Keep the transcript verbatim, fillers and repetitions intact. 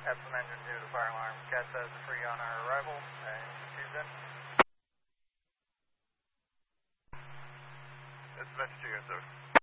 Epsom engine two to fire alarm. Cat says free on our arrival. And Tuesday. It's Metro two, yes, sir.